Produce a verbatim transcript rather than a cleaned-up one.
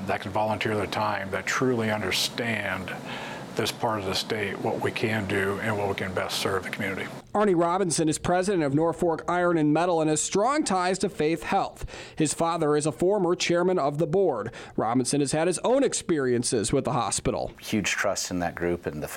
that can volunteer their time, that truly understand this part of the state, what we can do and what we can best serve the community. Arnie Robinson is president of Norfolk Iron and Metal and has strong ties to Faith Health. His father is a former chairman of the board. Robinson has had his own experiences with the hospital. Huge trust in that group and the